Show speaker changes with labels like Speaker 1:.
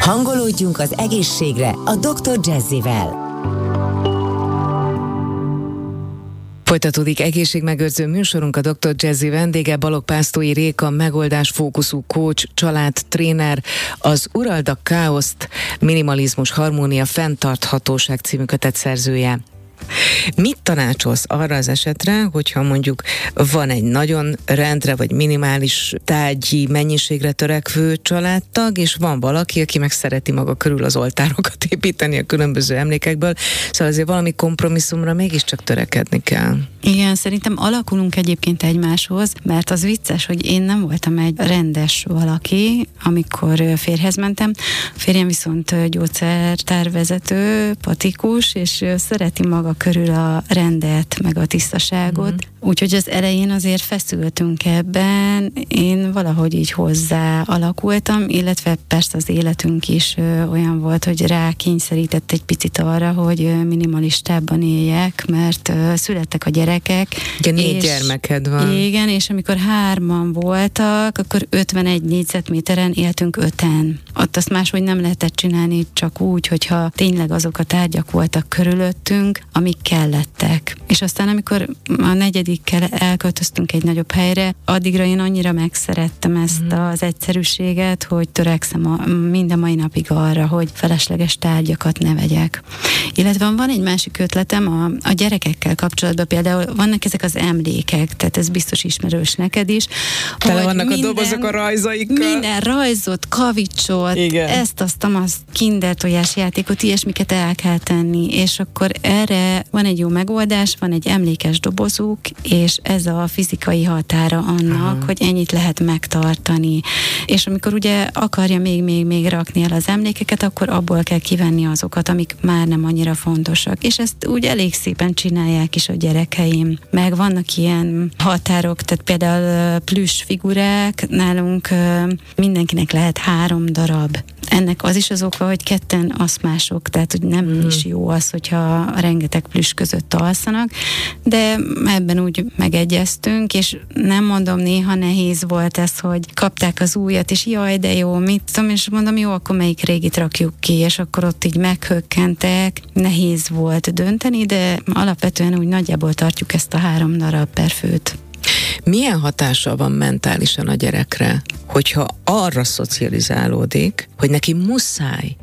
Speaker 1: Hangolódjunk az egészségre a Dr. Jazzy-vel.
Speaker 2: Folytatódik egészségmegőrző műsorunk, a Dr. Jazzy vendége Balogh Pásztói Réka, megoldásfókuszú coach, családtréner, az Urald a káoszt, minimalizmus, harmónia, fenntarthatóság című kötet szerzője. Mit tanácsolsz arra az esetre, hogyha mondjuk van egy nagyon rendre vagy minimális tárgyi mennyiségre törekvő családtag, és van valaki, aki meg szereti maga körül az oltárokat építeni a különböző emlékekből, szóval azért valami kompromisszumra mégiscsak törekedni kell.
Speaker 3: Igen, szerintem alakulunk egyébként egymáshoz, mert az vicces, hogy én nem voltam egy rendes valaki, amikor férjhez mentem. A férjem viszont gyógyszertárvezető, patikus, és szereti maga körül a rendet, meg a tisztaságot. Úgyhogy az elején azért feszültünk ebben, én valahogy így hozzá alakultam, illetve persze az életünk is olyan volt, hogy rákényszerített egy picit arra, hogy minimalistában éljek, mert születtek a gyerekek.
Speaker 2: Ugye 4 gyermeked van.
Speaker 3: Igen, és amikor 3-an voltak, akkor 51 négyzetméteren éltünk 5-en. Ott azt máshogy nem lehetett csinálni, csak úgy, hogyha tényleg azok a tárgyak voltak körülöttünk, amik kellettek. És aztán amikor a 4-dikkel elköltöztünk egy nagyobb helyre, addigra én annyira megszerettem ezt az egyszerűséget, hogy törekszem minden mai napig arra, hogy felesleges tárgyakat ne vegyek. Illetve van egy másik ötletem a gyerekekkel kapcsolatban, például vannak ezek az emlékek, tehát ez biztos ismerős neked is.
Speaker 2: Tele vannak a dobozok a rajzaikkal.
Speaker 3: Minden rajzot, kavicsot, ezt, azt, Kinder tojás játékot, ilyesmiket el kell tenni, és akkor erre van egy jó megoldás, van egy emlékes dobozuk, és ez a fizikai határa annak, hogy ennyit lehet megtartani. És amikor ugye akarja még rakni el az emlékeket, akkor abból kell kivenni azokat, amik már nem annyira fontosak. És ezt úgy elég szépen csinálják is a gyerekeim. Meg vannak ilyen határok, tehát például plüss figurák, nálunk mindenkinek lehet 3 darab. Ennek az is az oka, hogy ketten aszmások, tehát hogy nem is jó az, hogyha rengeteg plüss között alszanak, de ebben úgy megegyeztünk, és nem mondom, néha nehéz volt ez, hogy kapták az újat, és jaj, de jó, mit tudom, és mondom, jó, akkor melyik régit rakjuk ki, és akkor ott így meghökkentek, nehéz volt dönteni, de alapvetően úgy nagyjából tartjuk ezt a 3 darab per főt.
Speaker 2: Milyen hatással van mentálisan a gyerekre, hogyha arra szocializálódik, hogy neki muszáj